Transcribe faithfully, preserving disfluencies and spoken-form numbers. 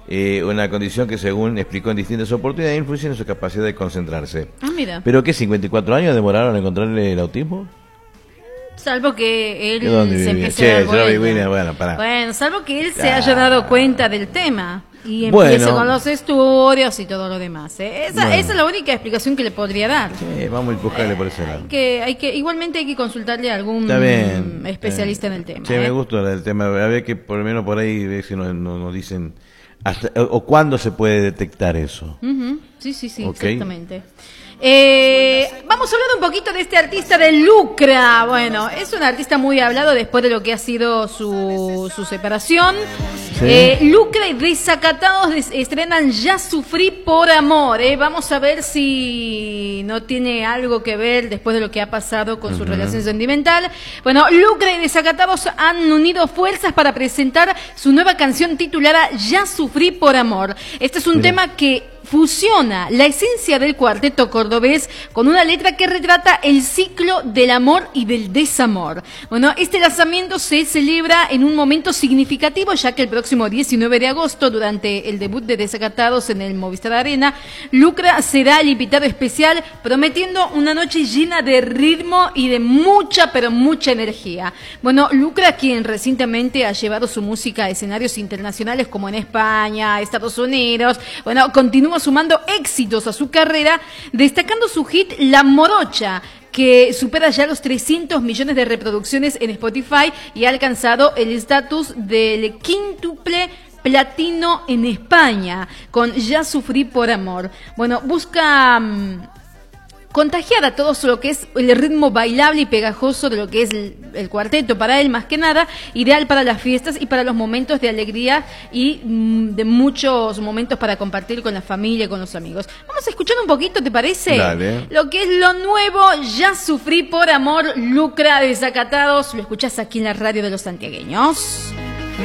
eh, una condición que según explicó en distintas oportunidades influye en su capacidad de concentrarse. Ah, mira. ¿Pero qué, cincuenta y cuatro años demoraron en encontrarle el autismo? Salvo que él ¿Dónde se vivía? empiece a dar Che, yo cuenta. vivía, bueno, pará. Bueno, salvo que él se Ah. haya dado cuenta del tema y empiece Bueno. con los estudios y todo lo demás. ¿eh? Esa, Bueno. esa es la única explicación que le podría dar. Sí, vamos a buscarle por ese lado. Hay que, hay que, igualmente hay que consultarle a algún Está bien. especialista en el tema. Sí, ¿eh? me gusta el tema. A ver que por lo menos por ahí ver si nos, nos, nos dicen hasta, o, o cuándo se puede detectar eso. Uh-huh. Sí, sí, sí, Okay. exactamente. Eh, vamos a hablar un poquito de este artista de Lucra. Bueno, es un artista muy hablado después de lo que ha sido su, su separación. Sí. Eh, Lucra y Desacatados des- estrenan Ya Sufrí por Amor. Eh. Vamos a ver si no tiene algo que ver después de lo que ha pasado con su Ujú. relación sentimental. Bueno, Lucra y Desacatados han unido fuerzas para presentar su nueva canción titulada Ya Sufrí por Amor. Este es un Mira. tema que fusiona la esencia del cuarteto cordobés con una letra que retrata el ciclo del amor y del desamor. Bueno, este lanzamiento se celebra en un momento significativo, ya que el próximo diecinueve de agosto, durante el debut de Desacatados en el Movistar Arena, Lucra será el invitado especial, prometiendo una noche llena de ritmo y de mucha, pero mucha energía. Bueno, Lucra, quien recientemente ha llevado su música a escenarios internacionales como en España, Estados Unidos, bueno, continúa sumando éxitos a su carrera, destacando su hit La Morocha, que supera ya los trescientos millones de reproducciones en Spotify y ha alcanzado el estatus del quíntuple platino en España, con Ya Sufrí por Amor. Bueno, busca um, contagiar a todos lo que es el ritmo bailable y pegajoso de lo que es el, el cuarteto, para él más que nada, ideal para las fiestas y para los momentos de alegría y mm, de muchos momentos para compartir con la familia y con los amigos. Vamos a escuchar un poquito, ¿te parece? Dale. Lo que es lo nuevo, Ya Sufrí por Amor, Lucra, Desacatados, lo escuchás aquí en la radio de los santiagueños.